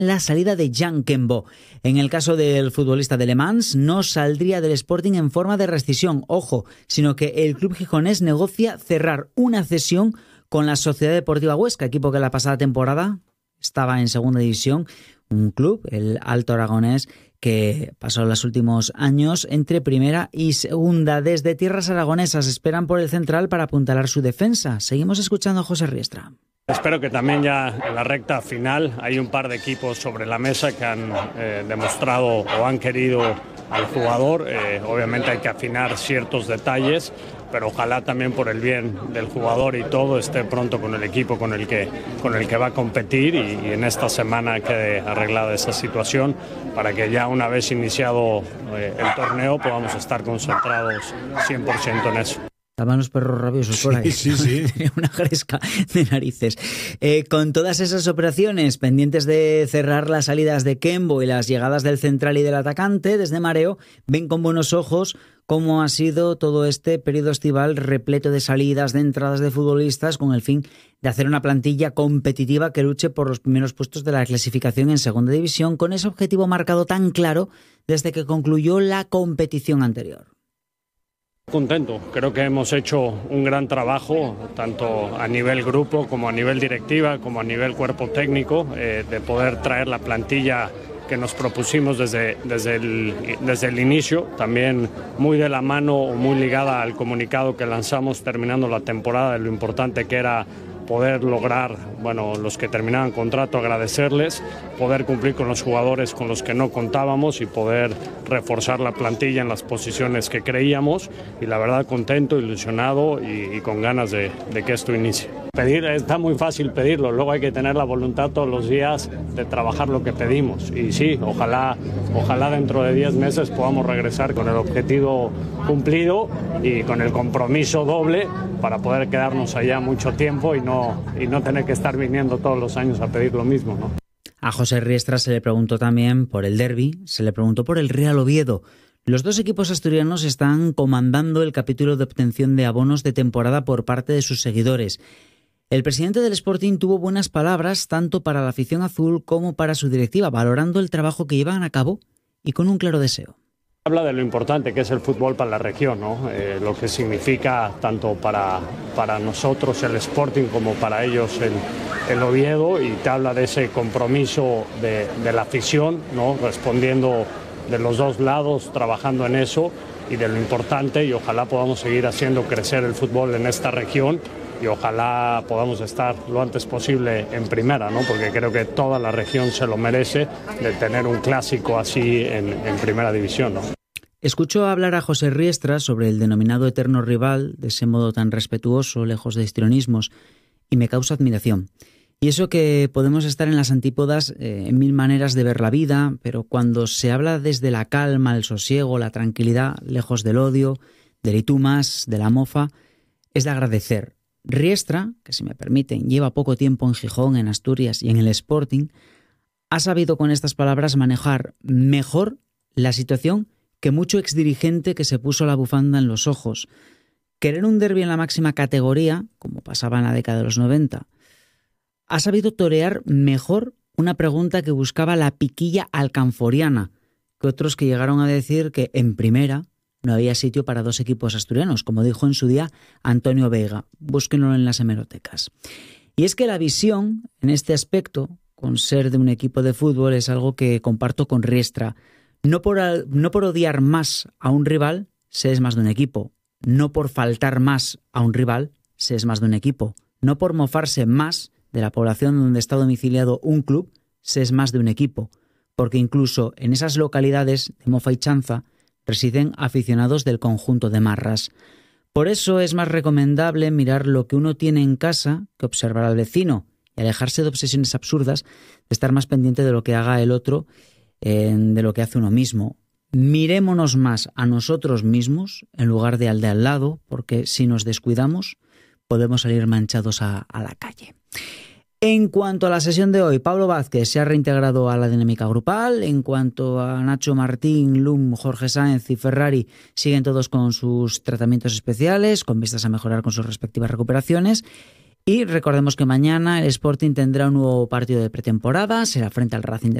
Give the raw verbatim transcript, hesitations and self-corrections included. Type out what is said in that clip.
la salida de Jan Kembo. En el caso del futbolista de Le Mans, no saldría del Sporting en forma de rescisión, ojo, sino que el club gijonés negocia cerrar una cesión con la Sociedad Deportiva Huesca, equipo que la pasada temporada estaba en segunda división, un club, el Alto Aragonés, que pasó los últimos años entre primera y segunda. Desde tierras aragonesas esperan por el central para apuntalar su defensa. Seguimos escuchando a José Riestra. Espero que también ya en la recta final hay un par de equipos sobre la mesa que han eh, demostrado o han querido al jugador. Eh, obviamente hay que afinar ciertos detalles, pero ojalá también por el bien del jugador y todo esté pronto con el equipo con el que, con el que va a competir y, y en esta semana quede arreglada esa situación para que ya una vez iniciado eh, el torneo podamos estar concentrados cien por ciento en eso. Estaban los perros rabiosos por ahí. Sí, sí, sí. Una gresca de narices. Eh, con todas esas operaciones pendientes de cerrar las salidas de Kembo y las llegadas del central y del atacante, desde Mareo ven con buenos ojos cómo ha sido todo este periodo estival repleto de salidas, de entradas de futbolistas, con el fin de hacer una plantilla competitiva que luche por los primeros puestos de la clasificación en segunda división, con ese objetivo marcado tan claro desde que concluyó la competición anterior. Contento, creo que hemos hecho un gran trabajo, tanto a nivel grupo como a nivel directiva, como a nivel cuerpo técnico, eh, de poder traer la plantilla que nos propusimos desde, desde, el, desde el inicio, también muy de la mano o muy ligada al comunicado que lanzamos terminando la temporada de lo importante que era poder lograr, bueno, los que terminaban contrato, agradecerles, poder cumplir con los jugadores con los que no contábamos y poder reforzar la plantilla en las posiciones que creíamos y la verdad contento, ilusionado y, y con ganas de, de que esto inicie. Pedir, está muy fácil pedirlo, luego hay que tener la voluntad todos los días de trabajar lo que pedimos y sí, ojalá, ojalá dentro de diez meses podamos regresar con el objetivo cumplido y con el compromiso doble para poder quedarnos allá mucho tiempo y no, y no tener que estar viniendo todos los años a pedir lo mismo, ¿no? A José Riestra se le preguntó también por el derbi, se le preguntó por el Real Oviedo. Los dos equipos asturianos están comandando el capítulo de obtención de abonos de temporada por parte de sus seguidores. El presidente del Sporting tuvo buenas palabras tanto para la afición azul como para su directiva, valorando el trabajo que llevan a cabo y con un claro deseo. Habla de lo importante que es el fútbol para la región, ¿no? Eh, lo que significa tanto para, para nosotros el Sporting como para ellos el, el Oviedo, y te habla de ese compromiso de, de la afición, ¿no? Respondiendo de los dos lados, trabajando en eso y de lo importante, y ojalá podamos seguir haciendo crecer el fútbol en esta región y ojalá podamos estar lo antes posible en primera, ¿no? Porque creo que toda la región se lo merece de tener un clásico así en, en primera división, ¿no? Escucho hablar a José Riestra sobre el denominado eterno rival, de ese modo tan respetuoso, lejos de histrionismos, y me causa admiración. Y eso que podemos estar en las antípodas eh, en mil maneras de ver la vida, pero cuando se habla desde la calma, el sosiego, la tranquilidad, lejos del odio, del y tú más, de la mofa, es de agradecer. Riestra, que si me permiten lleva poco tiempo en Gijón, en Asturias y en el Sporting, ha sabido con estas palabras manejar mejor la situación que mucho exdirigente que se puso la bufanda en los ojos. Querer un derbi en la máxima categoría, como pasaba en la década de los noventa, ha sabido torear mejor una pregunta que buscaba la piquilla alcanforiana que otros que llegaron a decir que en primera no había sitio para dos equipos asturianos, como dijo en su día Antonio Veiga. Búsquenlo en las hemerotecas. Y es que la visión, en este aspecto, con ser de un equipo de fútbol, es algo que comparto con Riestra. No por, no por odiar más a un rival, se es más de un equipo. No por faltar más a un rival, se es más de un equipo. No por mofarse más de la población donde está domiciliado un club, se es más de un equipo. Porque incluso en esas localidades de mofa y chanza, residen aficionados del conjunto de marras. Por eso es más recomendable mirar lo que uno tiene en casa que observar al vecino y alejarse de obsesiones absurdas, de estar más pendiente de lo que haga el otro, eh, de lo que hace uno mismo. Mirémonos más a nosotros mismos en lugar de al de al lado, porque si nos descuidamos podemos salir manchados a, a la calle. En cuanto a la sesión de hoy, Pablo Vázquez se ha reintegrado a la dinámica grupal. En cuanto a Nacho Martín, Lum, Jorge Sáenz y Ferrari, siguen todos con sus tratamientos especiales, con vistas a mejorar con sus respectivas recuperaciones. Y recordemos que mañana el Sporting tendrá un nuevo partido de pretemporada, será frente al Racing de